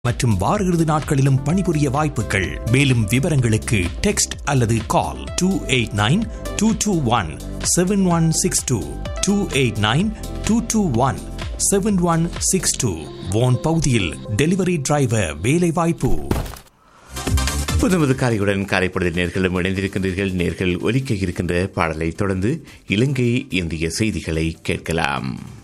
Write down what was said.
மற்றும் வார இறுதி நாட்களிலும் பணிபுரிய வாய்ப்புகள். மேலும் விவரங்களுக்கு டெக்ஸ்ட் அல்லது கால் 2892217162 2892217162. வான் பகுதியில் டெலிவரி டிரைவர் வேலை வாய்ப்பு. புதுமது காலையுடன் காலைப்பொழுது நேர்களும் இணைந்திருக்கின்றீர்கள். நேர்கள் ஒலிக்க இருக்கின்ற பாடலை தொடர்ந்து இலங்கை இந்திய செய்திகளை கேட்கலாம்.